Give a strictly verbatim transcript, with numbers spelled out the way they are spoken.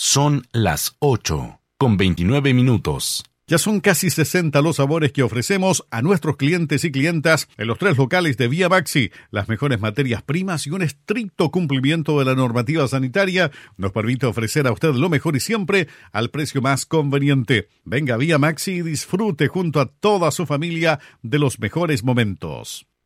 Son las ocho, con veintinueve minutos. Ya son casi sesenta los sabores que ofrecemos a nuestros clientes y clientas en los tres locales de Vía Maxi. Las mejores materias primas y un estricto cumplimiento de la normativa sanitaria nos permite ofrecer a usted lo mejor y siempre al precio más conveniente. Venga a Vía Maxi y disfrute junto a toda su familia de los mejores momentos.